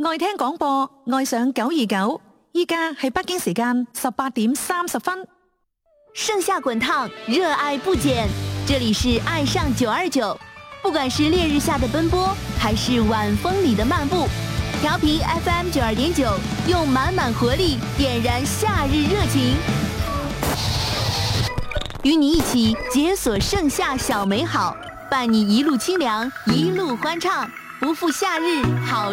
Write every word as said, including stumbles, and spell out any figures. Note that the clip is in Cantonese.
愛聽廣播，愛上九二九。依家係北京時間十八點三十分。 盛夏滾燙，熱愛不減。這裡是愛上九二九，不管是烈日下的奔波，還是晚風裡的漫步，調頻 F M 九二點九，用滿滿活力點燃夏日熱情，與你一起解鎖盛夏小美好，伴你一路清涼，一路歡暢，不負夏日好。